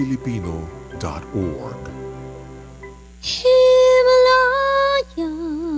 Filipino.org. Himalaya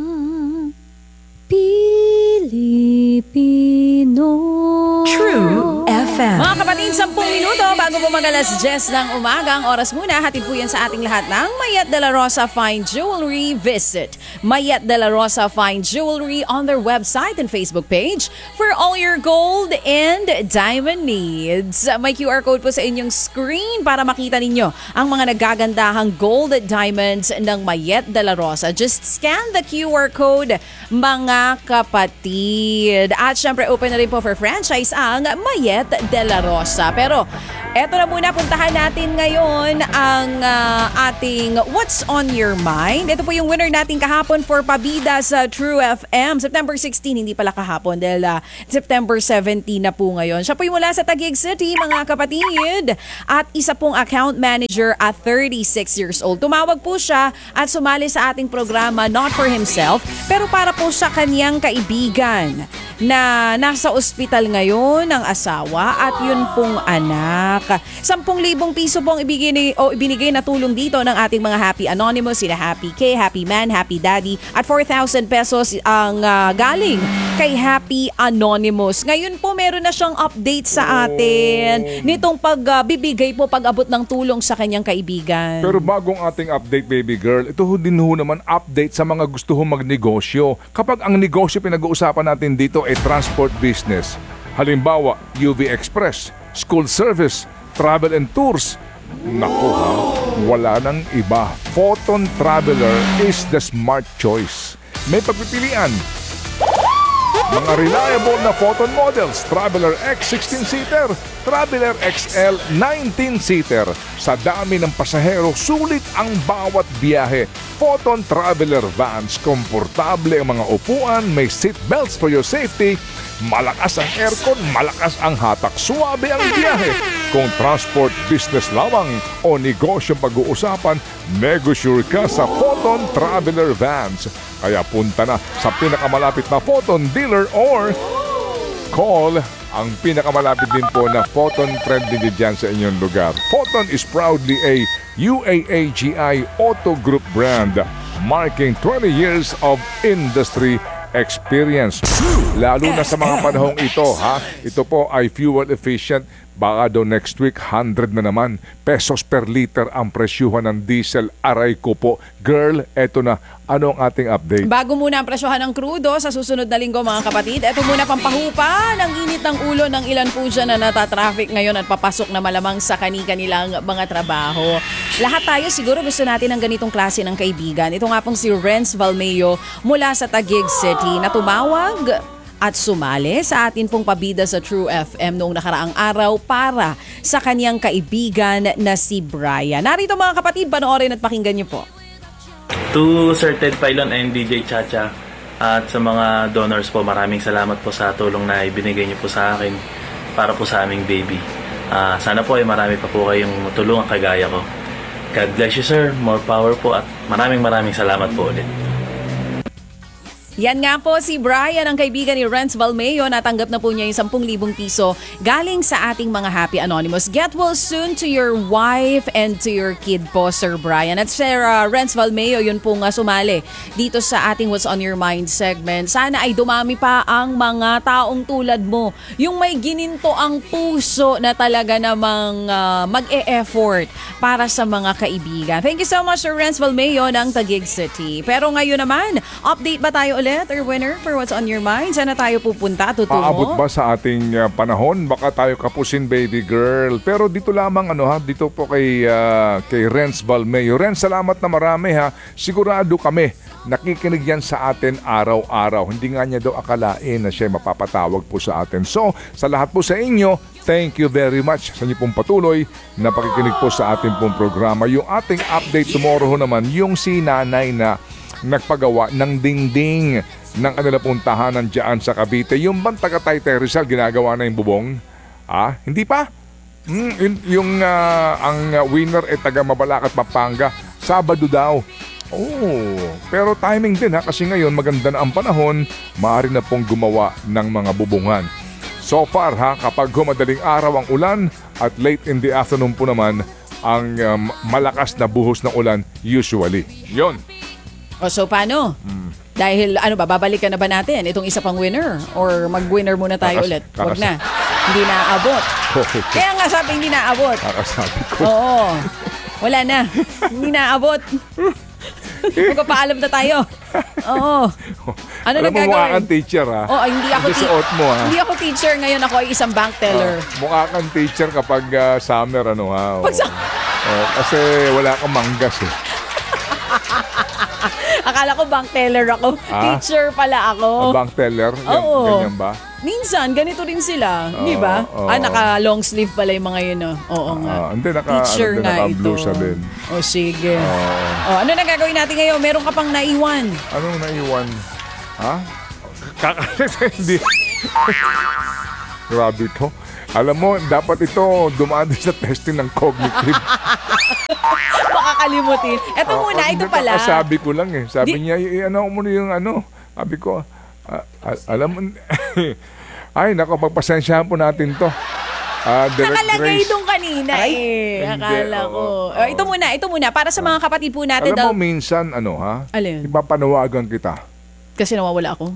Pilipino. True FM. Mga kapatid, 10 minuto bago po mag-alas 10 ng umaga. Ang oras muna, hatid po yan sa ating lahat ng Mayet de la Rosa Fine Jewelry. Visit Mayet de la Rosa Fine Jewelry on their website and Facebook page for all your gold and diamond needs. May QR code po sa inyong screen para makita ninyo ang mga nagagandahang gold at diamonds ng Mayet de la Rosa. Just scan the QR code, mga kapatid. At syempre, open na rin po for franchise ang Mayet de la Rosa. Pero eto na muna, puntahan natin ngayon ang ating What's on Your Mind. Ito po yung winner natin kahapon for Pabida sa True FM. September 16, hindi pala kahapon dahil September 17 na po ngayon. Siya po yung mula sa Taguig City, mga kapatid. At isa pong account manager at 36 years old. Tumawag po siya at sumali sa ating programa not for himself, pero para po sa kanyang kaibigan na nasa ospital ngayon ng asawa at yun pong anak. 10,000 piso pong ibinigay na tulong dito ng ating mga Happy Anonymous, sila Happy K, Happy Man, Happy Daddy, at 4,000 pesos ang galing kay Happy Anonymous. Ngayon po meron na siyang update sa atin nitong pagbibigay po pag-abot ng tulong sa kanyang kaibigan. Pero bagong ating update, baby girl, ito din naman update sa mga gusto magnegosyo. Kapag ang negosyo pinag-uusapan natin dito ay transport business, halimbawa UV Express, school service, travel and tours, naku ha, wala nang iba. Photon Traveler is the smart choice. May pagpipilian. Mga reliable na Photon models, Traveler X 16-seater, Traveler XL 19-seater. Sa dami ng pasahero, sulit ang bawat biyahe. Photon Traveler vans, komportable ang mga upuan, may seat belts for your safety, malakas ang aircon, malakas ang hatak, suwabe ang biyahe. Kung transport business lamang o negosyo pag-uusapan, negosyure ka sa Photon Traveler Vans. Kaya punta na sa pinakamalapit na Photon dealer or call ang pinakamalapit din po na Photon Trending dyan sa inyong lugar. Photon is proudly a UAAGI Auto Group brand, marking 20 years of industry experience. Lalo na sa mga panahong ito, ha? Ito po ay fuel efficient. Baka daw next week, 100 na naman pesos per liter ang presyuhan ng diesel. Aray ko po. Girl, eto na. Ano ang ating update? Bago muna ang presyohan ng krudo sa susunod na linggo, mga kapatid, eto muna pampahupa ng init ng ulo ng ilan po dyan na natatraffic ngayon at papasok na malamang sa kani-kanilang mga trabaho. Lahat tayo siguro gusto natin ng ganitong klase ng kaibigan. Ito nga pong si Renz Valmeo mula sa Taguig City na tumawag at sumali sa atin pong Pabida sa True FM noong nakaraang araw para sa kanyang kaibigan na si Brian. Narito, mga kapatid, panoorin at pakinggan niyo po. To Sir Ted Pailon and DJ Chacha at sa mga donors po, maraming salamat po sa tulong na ibinigay niyo po sa akin para po sa aming baby. Sana po ay marami pa po kayong tulungan kagaya ko. God bless you, sir. More power po at maraming salamat po ulit. Yan nga po si Brian, ang kaibigan ni Renz Valmeo. Natanggap na po niya yung 10,000 piso galing sa ating mga Happy Anonymous. Get well soon to your wife and to your kid po, Sir Brian. At Sir Renz Valmeo, yun po nga sumali dito sa ating What's on Your Mind segment. Sana ay dumami pa ang mga taong tulad mo. Yung may gininto ang puso na talaga namang mag-e-effort para sa mga kaibigan. Thank you so much, Sir Renz Valmeo ng Taguig City. Pero ngayon naman, update ba tayo ulit or winner for What's on Your Mind? Sana tayo pupunta, tutungo? Aabot ba sa ating panahon? Baka tayo kapusin, baby girl. Pero dito lamang, dito po kay Renz Valmeo. Renz, salamat na marami ha. Sigurado kami, nakikinig yan sa atin araw-araw. Hindi nga niya daw akalain na siya mapapatawag po sa atin. So, sa lahat po sa inyo, thank you very much sa inyo pong patuloy na pakikinig po sa ating pong programa. Yung ating update tomorrow naman, yung si nanay na nagpagawa ng dingding ng kanila pong tahanan dyan sa Cavite. Yung bang taga Taytay Rizal, ginagawa na yung bubong? Hindi pa? Ang winner ay taga Mabalacat, Pampanga. Sabado daw. Pero timing din ha, kasi ngayon maganda na ang panahon, maaari na pong gumawa ng mga bubungan. So far ha, kapag madaling araw ang ulan at late in the afternoon po naman, ang malakas na buhos ng ulan usually. Yon. O so paano? Dahil ano ba, babalikan na ba natin itong isa pang winner? Or mag-winner muna tayo ulit? Huwag na. Hindi na aabot. Okay. Kaya nga sabi hindi na aabot. Kakasabi ko. Oo. Wala na. Hindi na aabot. Magpapaalam na tayo. Oo. Ano Alam mo, mukha nagagawin? kang teacher, ha? Oo, hindi ako suot mo, ha? Hindi ako teacher ngayon, ako ay isang bank teller. Mukha kang teacher kapag summer, ano, ha? Pag kasi wala kang manggas, eh. Akala ko bank teller ako. Teacher pala ako. Bank teller? Oo. Ganyan ba? Minsan, ganito rin sila. Di ba? Oo. Naka-long sleeve pala yung mga yun. Oo nga. Hindi, Teacher nga naka-blue ito. siya din. O sige. Ano na gagawin natin ngayon? Meron ka pang naiwan. Anong naiwan? Ha? Hindi. Grabe ito. Alam mo, dapat ito dumaan din sa testing ng cognitive. Makakalimutin. Ito muna, ito pala. Sabi ko lang eh. Sabi niya, ano mo yung ano. Sabi ko, alam mo, ay, nako, pagpasensyahan po natin to. Nakalagay doon kanina Akala ko. Ito muna. Para sa mga kapatid po natin. Alam mo, minsan, ano ha? Alin? Ipapanawagan kita. Kasi nawawala ako.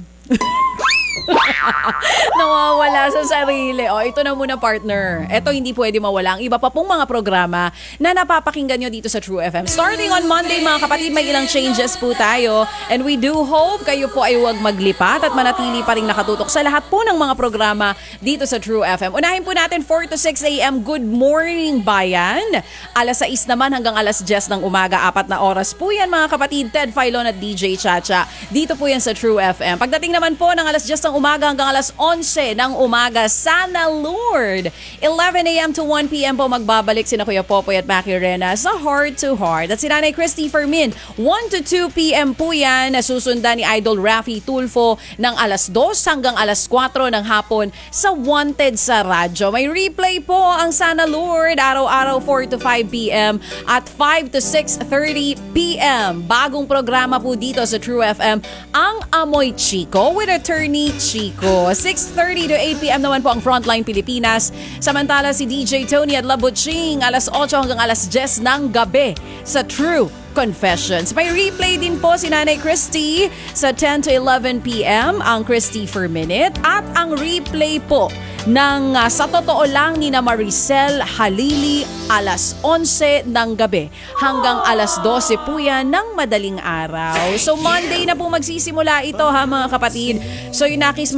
Nawawala sa sarili. Ito na muna, partner. Ito hindi pwede mawala. Ang iba pa pong mga programa na napapakinggan nyo dito sa True FM. Starting on Monday, mga kapatid, may ilang changes po tayo. And we do hope kayo po ay huwag maglipat at manatili pa rin nakatutok sa lahat po ng mga programa dito sa True FM. Unahin po natin 4 to 6 a.m. Good Morning Bayan. Alas 6 naman hanggang alas 10 ng umaga. 4 na oras po yan, mga kapatid. Ted Filon at DJ Chacha. Dito po yan sa True FM. Pagdating naman po ng alas 10 ng umaga hanggang alas 11 ng umaga, Sana Lord. 11 a.m. to 1 p.m. po magbabalik sina Kuya Popoy at Maki Rena sa Heart to Heart. At si Nanay Christy Fermin, 1 to 2 p.m. po yan. Nasusundan ni Idol Raffy Tulfo ng alas 2 hanggang alas 4 ng hapon sa Wanted sa Radyo. May replay po ang Sana Lord, araw-araw 4 to 5 p.m. at 5 to 6:30 p.m. Bagong programa po dito sa True FM, ang Amoy Chico with Attorney Chico. 6:30 to 8 p.m. naman po ang Frontline Pilipinas. Samantala si DJ Tony at Labuching, alas 8 hanggang alas 10 ng gabi sa True Confessions. May replay din po si Nanay Christy sa 10 to 11 p.m. ang Christy for Minute at ang replay po ng Sa Totoo Lang ni na Maricel Halili alas 11 ng gabi hanggang alas 12 po yan ng madaling araw. So Monday na po magsisimula ito, ha, mga kapatid. So yung nakis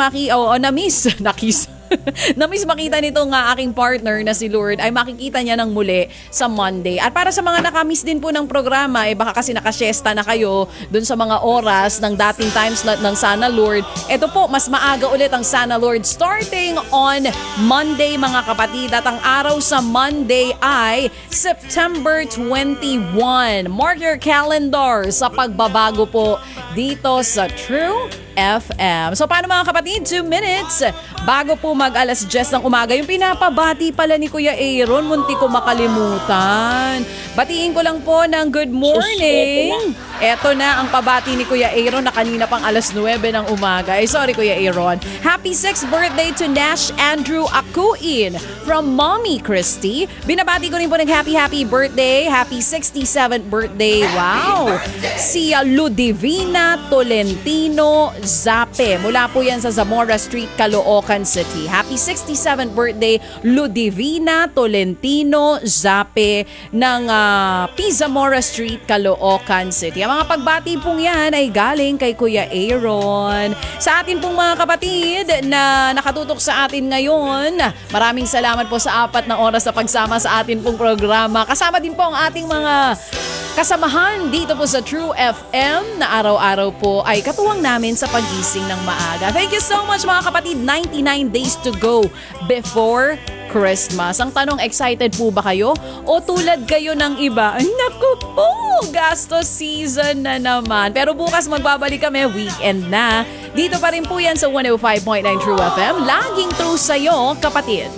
namiss makita nitong aking partner na si Lord ay makikita niya ng muli sa Monday. At para sa mga nakamiss din po ng programa, baka kasi nakasiesta na kayo dun sa mga oras ng dating time slot ng Sana Lord. Ito po, mas maaga ulit ang Sana Lord starting on Monday, mga kapatid. At ang araw sa Monday ay September 21. Mark your calendar sa pagbabago po dito sa True FM. So paano, mga kapatid? 2 minutes bago po mag alas 10 ng umaga. Yung pinapabati pala ni Kuya Aaron, munti ko makalimutan. Batiin ko lang po ng good morning. Eto na ang pabati ni Kuya Aaron na kanina pang alas 9 ng umaga. Sorry, Kuya Aaron. Happy 6th birthday to Nash Andrew Akuin from Mommy Christy. Binabati ko rin po ng happy birthday. Happy 67th birthday. Wow! Si Ludivina Tolentino Zape. Mula po yan sa Zamora Street, Caloocan City. Happy 67th birthday, Ludivina Tolentino Zape ng P. Zamora Street, Caloocan City. Ang mga pagbati pong yan ay galing kay Kuya Aaron. Sa atin pong mga kapatid na nakatutok sa atin ngayon, maraming salamat po sa 4 na oras na pagsama sa atin pong programa. Kasama din po ang ating mga kasamahan dito po sa True FM na araw-araw po ay katuwang namin sa pagising ng maaga. Thank you so much, mga kapatid. 99 days to go before Christmas. Ang tanong, excited po ba kayo? O tulad kayo ng iba? Ay, naku po! Gastos season na naman. Pero bukas magbabalik kami, weekend na. Dito pa rin po yan sa 105.9 True FM. Laging true sa'yo, kapatid.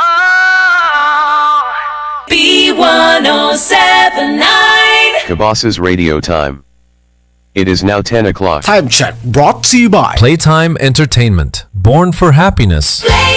B1079 Kabas's Radio Time. It is now 10 o'clock. Time check brought to you by Playtime Entertainment. Born for happiness. Play